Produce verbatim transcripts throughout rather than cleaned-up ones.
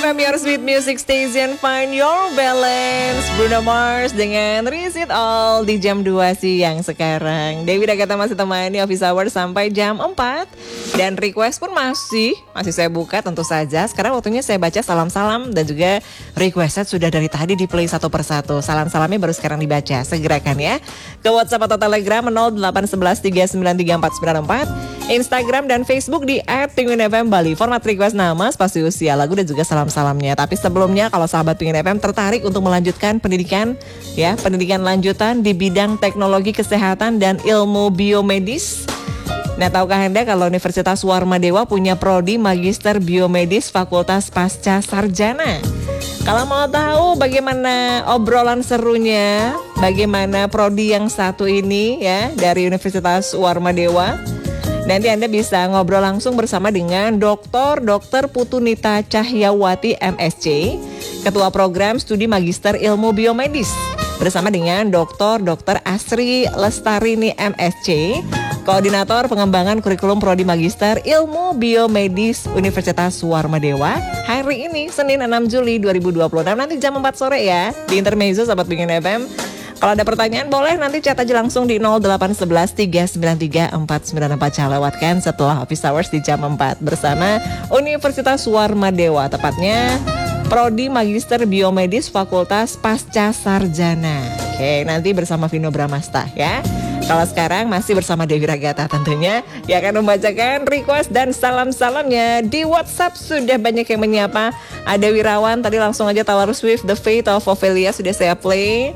F M, your sweet music station. Find your balance. Bruno Mars dengan Risk It All di jam dua siang sekarang. Dewi Dagata masih temani Office Hour sampai jam empat. Dan request pun masih Masih saya buka tentu saja. Sekarang waktunya saya baca salam-salam. Dan juga requested sudah dari tadi di play satu persatu. Salam-salamnya baru sekarang dibaca. Segerakan ya. Ke WhatsApp atau Telegram nol delapan satu satu tiga sembilan tiga empat sembilan empat. Instagram dan Facebook di at Penguin F M Bali. Format request nama, spasi usia, lagu dan juga salam-salamnya. Tapi sebelumnya kalau sahabat Penguin F M tertarik untuk melanjutkan pendidikan ya, pendidikan lanjutan di bidang teknologi kesehatan dan ilmu biomedis. Nah, tahukah Anda kalau Universitas Warmadewa punya prodi Magister Biomedis Fakultas Pasca Sarjana? Kalau mau tahu bagaimana obrolan serunya, bagaimana prodi yang satu ini ya dari Universitas Warmadewa, nanti Anda bisa ngobrol langsung bersama dengan Doktor Dokter Putunita Cahyawati M S-C, Ketua Program Studi Magister Ilmu Biomedis, bersama dengan Doktor Dokter Asri Lestarini M S-C, Koordinator Pengembangan Kurikulum Prodi Magister Ilmu Biomedis Universitas Warmadewa. Hari ini Senin enam Juli dua ribu dua puluh enam, nanti jam empat sore ya di Intermezzo Sahabat Penguin F M. Kalau ada pertanyaan boleh nanti chat aja langsung di nol delapan satu satu tiga sembilan tiga empat sembilan empat. Saya lewatkan setelah Office Hours di jam empat bersama Universitas Warmadewa, tepatnya Prodi Magister Biomedis Fakultas Pasca Sarjana. Oke, nanti bersama Vino Bramasta ya. Kalau sekarang masih bersama Dewi Ragata tentunya, yang akan membacakan request dan salam-salamnya. Di WhatsApp sudah banyak yang menyapa. Ada Wirawan, tadi langsung aja Taylor Swift, The Fate of Ophelia sudah saya play.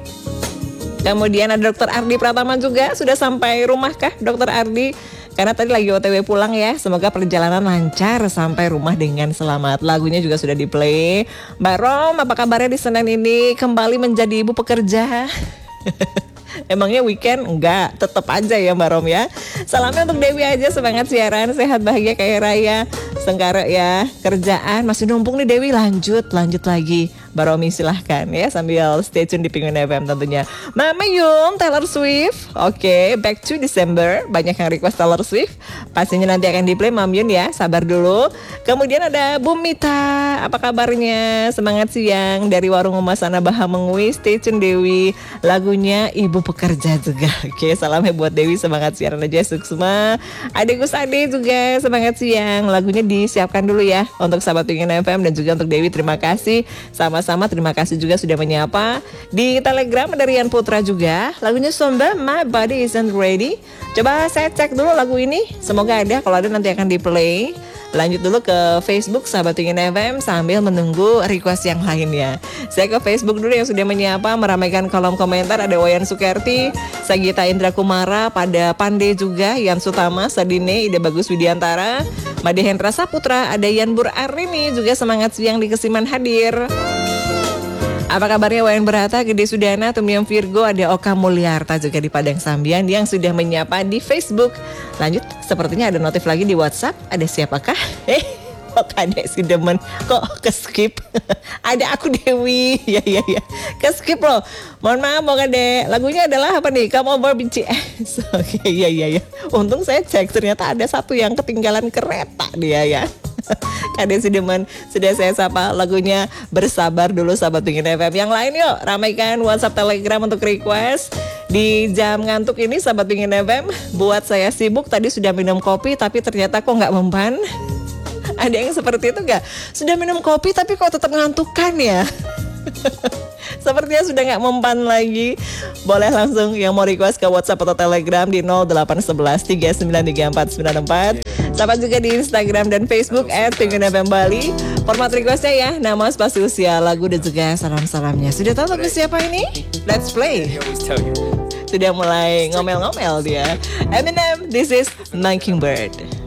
Kemudian ada Dokter Ardi Pratama juga, sudah sampai rumah kah Dokter Ardi? Karena tadi lagi O T W pulang ya. Semoga perjalanan lancar sampai rumah dengan selamat. Lagunya juga sudah di play. Mbak Rom, apa kabarnya di Senin ini? Kembali menjadi ibu pekerja? Emangnya weekend? Enggak, tetap aja ya Mbak Rom ya. Salamnya untuk Dewi aja, semangat siaran, sehat bahagia kaya raya. Sengkarek ya, kerjaan masih numpuk nih Dewi, lanjut, lanjut lagi. Mbak Romi silahkan ya sambil stay tune di Penguin F M tentunya. Mama Yun, Taylor Swift. Oke, okay, back to December. Banyak yang request Taylor Swift. Pastinya nanti akan di play Mam Yun ya, sabar dulu. Kemudian ada Bu Mita, apa kabarnya? Semangat siang dari Warung Emas Sana Bahamengwi. Stay tune Dewi. Lagunya Ibu Pekerja juga. Oke, okay, salamnya buat Dewi, semangat siaran aja Suksma. Ada Gus Ade juga, semangat siang. Lagunya disiapkan dulu ya untuk sahabat Penguin F M dan juga untuk Dewi. Terima kasih. Sama-sama terima kasih juga sudah menyapa. Di Telegram ada Rian Putra juga. Lagunya Somba, My Body Isn't Ready. Coba saya cek dulu lagu ini. Semoga ada, kalau ada nanti akan di play. Lanjut dulu ke Facebook Sahabat Penguin F M sambil menunggu request yang lainnya. Saya ke Facebook dulu yang sudah menyapa, meramaikan kolom komentar. Ada Wayan Sukerti, Sagita Indra Kumara, pada Pande juga, Yan Sutama, Sadine, Ida Bagus Widiantara, Made Hendra Saputra, ada Yan Bur Arini juga semangat siang di Kesiman hadir. Apa kabarnya Wayan Berata, Gede Sudana, Tumiam Virgo, ada Oka Mulyarta juga di Padang Sambian yang sudah menyapa di Facebook. Lanjut, sepertinya ada notif lagi di WhatsApp. Ada siapakah? Eh, kok Kadek si demen, kok ke skip? Ada aku Dewi, ya ya ya, ke skip loh. Mohon maaf mau Kadek. Lagunya adalah apa nih? Come Over B T S. Oke, ya ya ya. Untung saya cek ternyata ada satu yang ketinggalan kereta dia ya. Kadek Sideman sudah saya sapa, lagunya Bersabar dulu Sahabat Penguin F M. Yang lain yuk ramaikan WhatsApp Telegram untuk request. Di jam ngantuk ini Sahabat Penguin F M, buat saya sibuk tadi sudah minum kopi tapi ternyata kok gak mempan. Ada yang seperti itu gak? Sudah minum kopi tapi kok tetap ngantukan ya? Sepertinya sudah gak mempan lagi. Boleh langsung yang mau request ke WhatsApp atau Telegram di nol delapan satu satu tiga sembilan tiga empat sembilan empat. Sahabat juga di Instagram dan Facebook at Penguin F M Bali. Format requestnya ya, nama, spasi usia, lagu dan juga salam-salamnya. Sudah tahu lagu siapa ini? Let's play. Sudah mulai ngomel-ngomel dia. Eminem, this is Mockingbird.